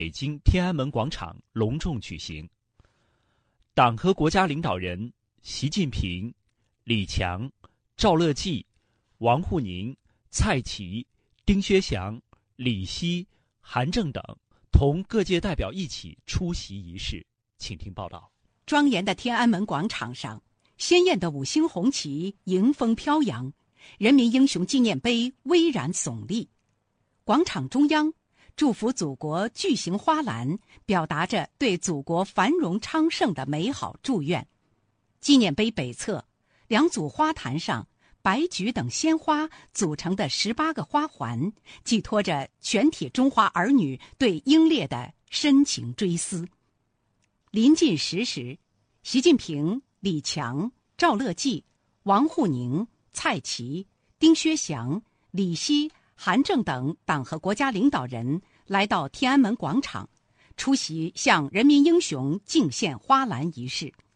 北京天安门广场隆重举行。党和国家领导人习近平、李强、赵乐际、王沪宁、蔡奇、丁薛祥、李希、韩正等同各界代表一起出席仪式。请听报道。 庄严的天安门广场上，鲜艳的5星红旗迎风飘扬，人民英雄纪念碑巍然耸立。广场中央，祝福祖国巨型花篮表达着对祖国繁荣昌盛的美好祝愿。纪念碑北侧，2组花坛上白菊等鲜花组成的18个花环，寄托着全体中华儿女对英烈的深情追思。临近10时，习近平、李强、赵乐际、王沪宁、蔡奇、丁薛祥、李希、韩正等党和国家领导人来到天安门广场，出席向人民英雄敬献花篮仪式。